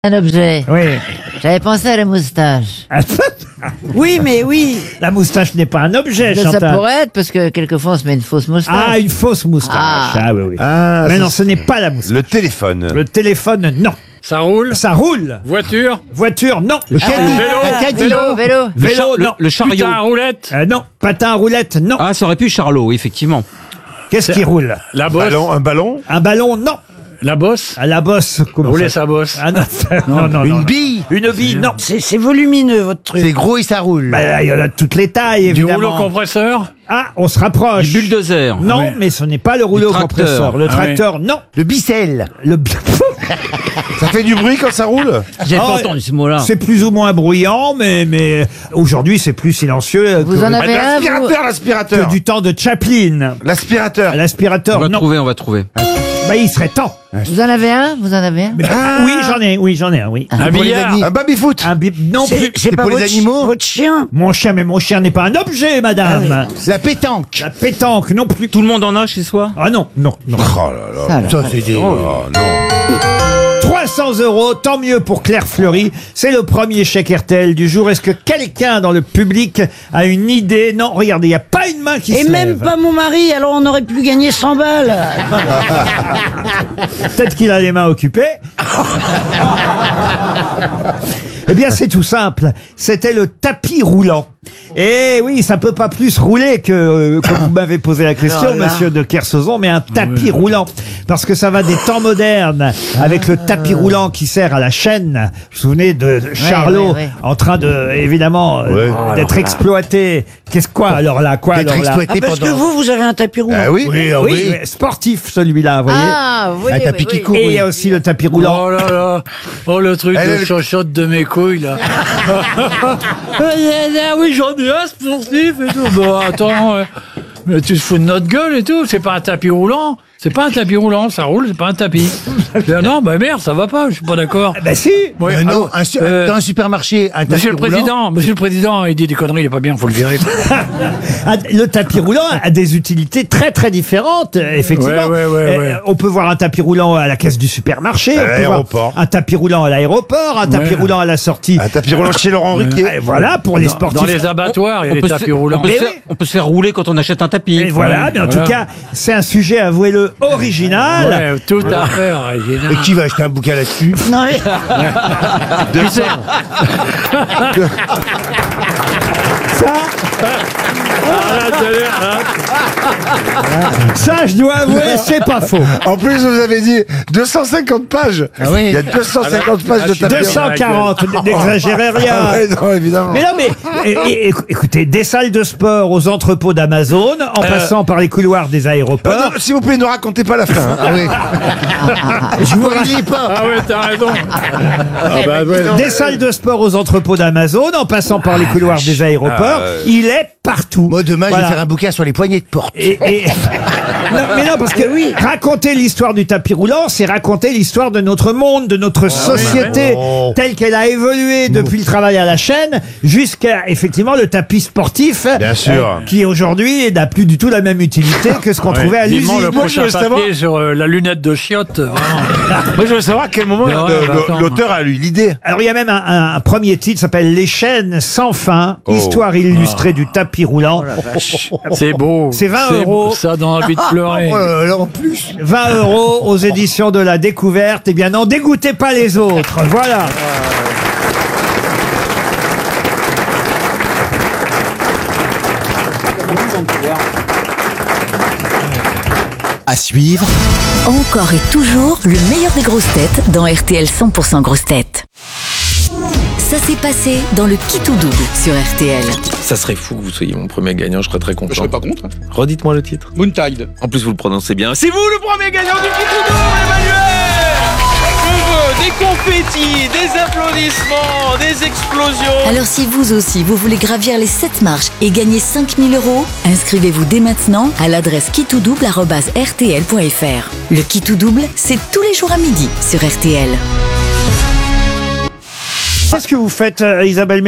Un objet. Oui. J'avais pensé à la moustache. Oui, mais oui. La moustache n'est pas un objet, Ça Chantal. pourrait être, parce que quelquefois on se met une fausse moustache. Ah, une fausse moustache. Ah, oui, oui. Ah, mais ça, non, ce n'est pas la moustache. Le téléphone. Le téléphone, non. Ça roule. Ça roule. Voiture. Voiture, non. Vélo. Vélo, non. Le chariot. Putain, roulette. Non. Patin à roulette, non. Ah, ça aurait pu Charlot, oui, effectivement. Qu'est-ce qui roule? La bosse. Un ballon. Un ballon, non. La bosse. À la bosse, comment Rouler ça sa bosse. Ah non, non. Une bille. Une bille, non. C'est volumineux, votre truc. C'est gros et ça roule. Bah, il y en a de toutes les tailles, Du évidemment. rouleau compresseur. Ah, on se rapproche. Du bulldozer. Non, Ah oui. mais ce n'est pas le rouleau tracteur. compresseur. Le Ah oui. tracteur, non. Le bicelle. Le... Ça fait du bruit quand ça roule. J'ai Ah, pas entendu ce mot-là. C'est plus ou moins bruyant, mais aujourd'hui, c'est plus silencieux Vous en avez un, vous L'aspirateur. que du temps de Chaplin. L'aspirateur. L'aspirateur, On va non. trouver. Bah, il serait temps. Vous en avez un Oui, j'en ai un, oui. Un billard. Un baby-foot. Un non plus. C'est pas pour les votre, animaux votre chien. Mon chien, mais mon chien n'est pas un objet, madame. La pétanque. La pétanque, non plus. Tout le monde en a chez soi? Ah non. Oh là là. Ça, c'est des... Oh non. 300 €, tant mieux pour Claire Fleury. C'est le premier chèque RTL du jour. Est-ce que quelqu'un dans le public a une idée? Non, regardez, il n'y a pas une main qui Et se même lève. pas mon mari, alors on aurait pu gagner 100 balles. Peut-être qu'il a les mains occupées. Eh bien, c'est tout simple. C'était le tapis roulant. Et oui, ça peut pas plus rouler que, comme vous m'avez posé la question, monsieur de Kersauzon, mais un tapis roulant. Parce que ça va des temps modernes, avec le tapis roulant qui sert à la chaîne. Vous vous souvenez de Charlot, ouais. en train de, évidemment, d'être exploité. Qu'est-ce quoi, alors là? Quoi, D'être alors là? exploité Parce que pendant... vous avez un tapis roulant. Ah oui. Oui, sportif, celui-là, vous voyez. Ah, oui, Un tapis qui court. Et il y a aussi le tapis roulant. Oh là là. Oh, le truc de chochotte de mes couilles, là. Ah oui, j'en ai un sportif et tout. Bon, attends. Mais tu te fous de notre gueule et tout. C'est pas un tapis roulant. C'est pas un tapis roulant. Ça roule, c'est pas un tapis. Non, bah merde, ça va pas. Je suis pas d'accord. Ben si. Oui, non, alors, dans un supermarché, un tapis Monsieur le roulant. Président, il dit des conneries, il est pas bien, faut le virer. Ah, le tapis roulant a des utilités très très différentes, effectivement. Ouais. On peut voir un tapis roulant à la caisse du supermarché, on peut voir l'aéroport. un tapis roulant à l'aéroport, un tapis roulant à la sortie. Un tapis roulant chez Laurent Ruquier. Et voilà, pour les sportifs. Dans les abattoirs, il y a des tapis roulants. On peut se faire rouler quand on achète un tapis. Et voilà, mais en tout cas, c'est un sujet, avouez-le, original. Ouais, tout à fait original. Et qui va acheter un bouquin là-dessus? Non, mais- Ça, je dois avouer, c'est pas faux. En plus, vous avez dit 250 pages. oui. Il y a 250 pages de tapis. 240, n'exagérez rien. Ah ouais, non, évidemment. Mais non, mais écoutez, des salles de sport aux entrepôts d'Amazon, en passant par les couloirs des aéroports. Non, s'il vous plaît, ne racontez pas la fin. Hein. Ah oui. Je vous relis pas. Ah ouais, t'as raison. Ah bah, Des salles de sport aux entrepôts d'Amazon, en passant par les couloirs des aéroports, il est partout. Moi, demain, je Voilà. vais faire un bouquin sur les poignées de porte. Non, mais non, parce que raconter l'histoire du tapis roulant, c'est raconter l'histoire de notre monde, de notre société, Oh. telle qu'elle a évolué depuis le travail à la chaîne, jusqu'à effectivement le tapis sportif, Bien sûr. qui aujourd'hui n'a plus du tout la même utilité que ce qu'on trouvait à Vivement l'usine. le prochain papier sur la lunette de chiotte. Vraiment. Moi, je veux savoir à quel moment Ouais, bah, attends. l'auteur a eu l'idée. Alors il y a même un premier titre qui s'appelle Les chaînes sans fin, histoire illustrée du tapis roulant. C'est beau. C'est 20 C'est beau, €. Ça donne envie de pleurer. Oh là là, en plus. 20 € aux éditions de la Découverte. Eh bien, n'en dégoûtez pas les autres. Voilà. À suivre, Encore et toujours le meilleur des grosses têtes dans RTL 100% grosses têtes. Ça s'est passé dans le Qui tout double sur RTL. Ça serait fou que vous soyez mon premier gagnant, je serais très content. Je serais pas contre. Redites-moi le titre. Moontide. En plus, vous le prononcez bien. C'est vous le premier gagnant du Kitoudou, Emmanuel! Je veux des confettis, des applaudissements, des explosions. Alors si vous aussi, vous voulez gravir les 7 marches et gagner 5 000 €, inscrivez-vous dès maintenant à l'adresse kittoudouble@rtl.fr. Le Qui tout double, c'est tous les jours à midi sur RTL. Qu'est-ce que vous faites, Isabelle